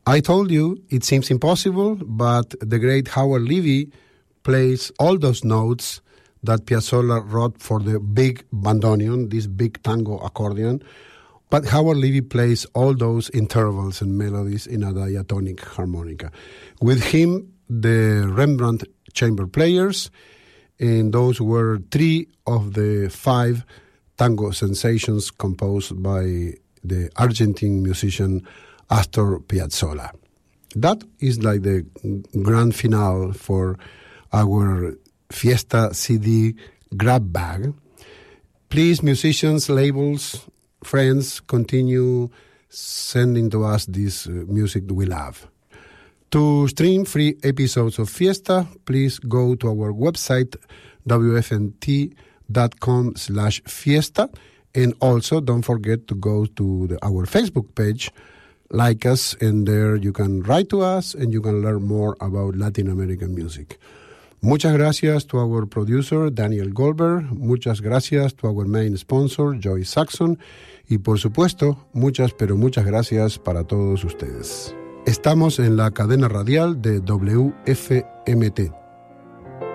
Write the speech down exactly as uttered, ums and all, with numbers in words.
I told you it seems impossible, but the great Howard Levy plays all those notes that Piazzolla wrote for the big bandoneon, this big tango accordion. But Howard Levy plays all those intervals and melodies in a diatonic harmonica. With him, the Rembrandt chamber players, and those were three of the five tango sensations composed by the Argentine musician Astor Piazzolla. That is like the grand finale for our Fiesta C D grab bag. Please, musicians, labels, friends, continue sending to us this uh, music we love. To stream free episodes of Fiesta, please go to our website, w f n t dot com slash fiesta, and also don't forget to go to the, our Facebook page, like us, and there you can write to us and you can learn more about Latin American music. Muchas gracias to our producer, Daniel Goldberg. Muchas gracias to our main sponsor, Joy Saxon. Y por supuesto, muchas, pero muchas gracias para todos ustedes. Estamos en la cadena radial de W F M T.